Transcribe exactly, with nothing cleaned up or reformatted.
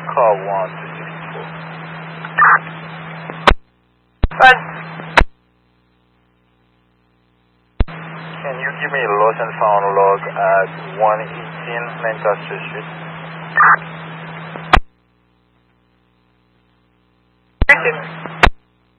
car one two six four. Fine. Can you give me a lost and found log at one eighteen Lancaster Street? Thank you.